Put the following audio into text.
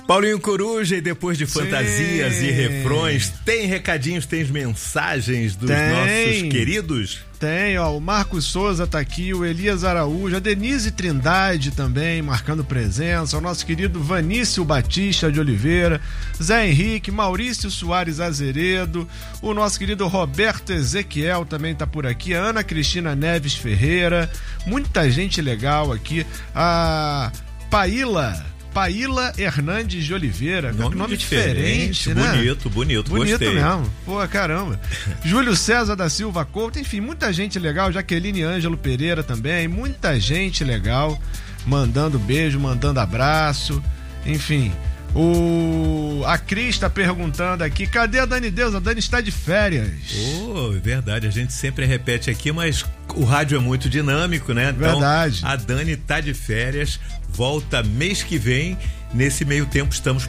Paulinho Coruja, e depois de fantasias e refrões, tem recadinhos, tem mensagens dos nossos queridos? Tem, ó, o Marcos Souza tá aqui, o Elias Araújo, a Denise Trindade também marcando presença, o nosso querido Vanício Batista de Oliveira, Zé Henrique, Maurício Soares Azeredo, o nosso querido Roberto Ezequiel também tá por aqui, a Ana Cristina Neves Ferreira, muita gente legal aqui, a Paíla Hernandes de Oliveira, nome diferente, né? Bonito, Bonito gostei. mesmo, pô, caramba. Júlio César da Silva Couto, enfim, muita gente legal, Jaqueline Ângelo Pereira também, muita gente legal, mandando beijo, mandando abraço, enfim. A Cris tá perguntando aqui, cadê a Dani Deus? A Dani está de férias. Verdade, a gente sempre repete aqui, mas o rádio é muito dinâmico, né? Então, verdade. A Dani tá de férias, volta mês que vem. Nesse meio tempo estamos